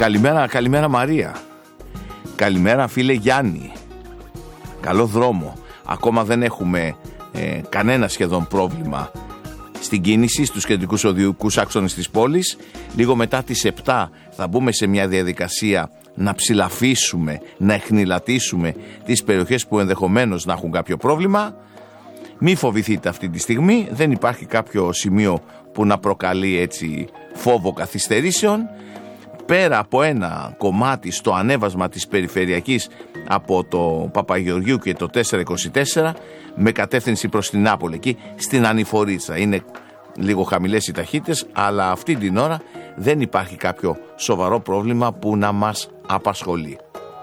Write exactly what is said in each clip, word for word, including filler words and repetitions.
Καλημέρα, καλημέρα Μαρία. Καλημέρα φίλε Γιάννη. Καλό δρόμο. Ακόμα δεν έχουμε ε, κανένα σχεδόν πρόβλημα στην κίνηση στους κεντρικούς οδικούς άξονες της πόλης. Λίγο μετά τις επτά θα μπούμε σε μια διαδικασία να ψηλαφίσουμε, να εχνηλατήσουμε τις περιοχές που ενδεχομένως να έχουν κάποιο πρόβλημα. Μη φοβηθείτε αυτή τη στιγμή, δεν υπάρχει κάποιο σημείο που να προκαλεί έτσι φόβο καθυστερήσεων. Πέρα από ένα κομμάτι στο ανέβασμα της περιφερειακής από το Παπαγεωργίου και το τετρακόσια είκοσι τέσσερα με κατεύθυνση προς την Νάπολη, εκεί στην Ανηφορίτσα. Είναι λίγο χαμηλές οι ταχύτητες, αλλά αυτή την ώρα δεν υπάρχει κάποιο σοβαρό πρόβλημα που να μας απασχολεί.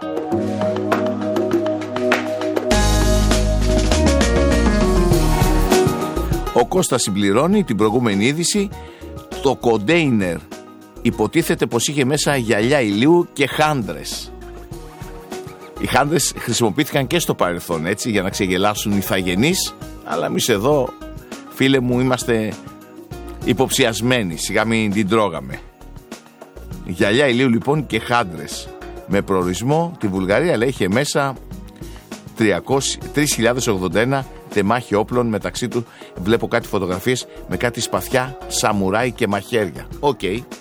Ο Κώστας συμπληρώνει την προηγούμενη είδηση. Το κοντέινερ υποτίθεται πως είχε μέσα γυαλιά ηλίου και χάντρες. Οι χάντρες χρησιμοποιήθηκαν και στο παρελθόν, έτσι, για να ξεγελάσουν οι ηθαγενείς, αλλά εμείς εδώ, φίλε μου, είμαστε υποψιασμένοι, σιγά μην την τρώγαμε. Γυαλιά ηλίου λοιπόν και χάντρες, με προορισμό τη Βουλγαρία, αλλά είχε μέσα τρεις χιλιάδες ογδόντα ένα τεμάχη όπλων, μεταξύ του βλέπω κάτι φωτογραφίες με κάτι σπαθιά, σαμουράι και μαχαίρια. Οκ. Okay.